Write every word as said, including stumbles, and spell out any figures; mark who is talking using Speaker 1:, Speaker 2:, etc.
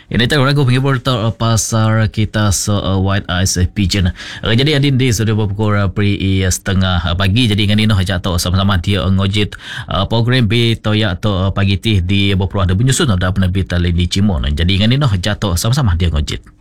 Speaker 1: Ini tak ragu penghibur tau pasar kita so uh, white ice pigeon. Uh, jadi adin di sudah pukul uh, pri uh, setengah uh, pagi. Jadi ngani noh jatuh sama-sama dia uh, ngojit uh, program B toya to uh, pagi tih di bopro ada menyusun ada penerbit di Cimon. Jadi ngani noh jatuh sama-sama dia ngojit.